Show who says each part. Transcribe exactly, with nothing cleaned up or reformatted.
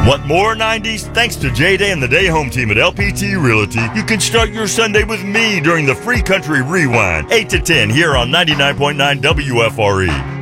Speaker 1: Want more nineties? Thanks to J-Day and the Day Home team at L P T Realty, you can start your Sunday with me during the Free Country Rewind, eight to ten here on ninety-nine point nine W F R E.